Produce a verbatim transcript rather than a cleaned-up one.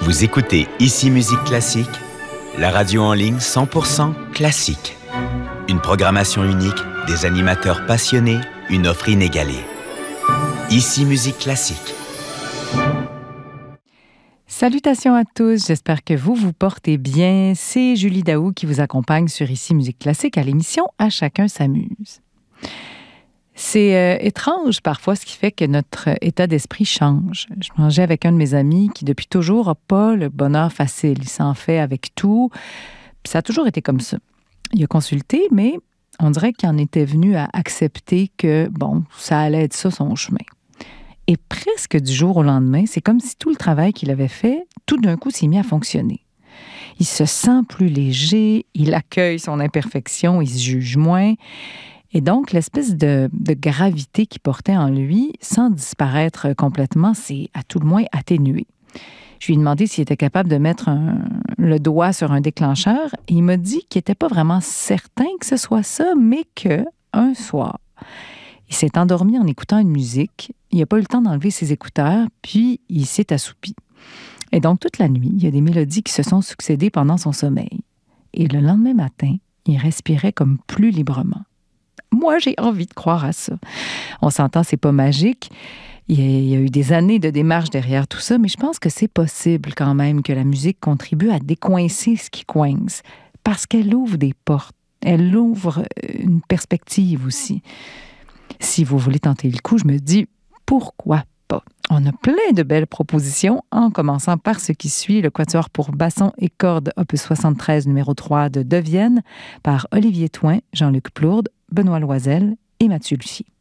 Vous écoutez Ici Musique Classique, la radio en ligne cent pour cent classique. Une programmation unique, des animateurs passionnés, une offre inégalée. Ici Musique Classique. Salutations à tous, j'espère que vous vous portez bien. C'est Julie Daou qui vous accompagne sur Ici Musique Classique à l'émission À chacun s'amuse. C'est euh, étrange parfois ce qui fait que notre état d'esprit change. Je mangeais avec un de mes amis qui depuis toujours n'a pas le bonheur facile. Il s'en fait avec tout. Puis ça a toujours été comme ça. Il a consulté, mais on dirait qu'il en était venu à accepter que, bon, ça allait être ça son chemin. Et presque du jour au lendemain, c'est comme si tout le travail qu'il avait fait, tout d'un coup, s'est mis à fonctionner. Il se sent plus léger, il accueille son imperfection, il se juge moins. Et donc, l'espèce de, de gravité qu'il portait en lui, sans disparaître complètement, c'est à tout le moins atténué. Je lui ai demandé s'il était capable de mettre un, le doigt sur un déclencheur et il m'a dit qu'il n'était pas vraiment certain que ce soit ça, mais qu'un soir, il s'est endormi en écoutant une musique, il n'a pas eu le temps d'enlever ses écouteurs, puis il s'est assoupi. Et donc, toute la nuit, il y a des mélodies qui se sont succédées pendant son sommeil. Et le lendemain matin, il respirait comme plus librement. Moi, j'ai envie de croire à ça. On s'entend, c'est pas magique. Il y, a, il y a eu des années de démarche derrière tout ça, mais je pense que c'est possible quand même que la musique contribue à décoincer ce qui coince, parce qu'elle ouvre des portes, elle ouvre une perspective aussi. Si vous voulez tenter le coup, je me dis, pourquoi pas? On a plein de belles propositions, en commençant par ce qui suit, le quatuor pour basson et cordes, opus soixante-treize, numéro trois de De Vienne, par Olivier Thoin, Jean-Luc Plourde, Benoît Loisel et Mathieu Lussier.